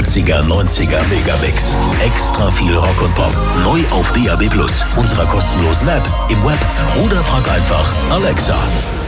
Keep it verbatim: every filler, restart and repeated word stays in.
achtziger, neunziger Megamix. Extra viel Rock und Pop. Neu auf D A B plus, unserer kostenlosen App, im Web oder frag einfach Alexa.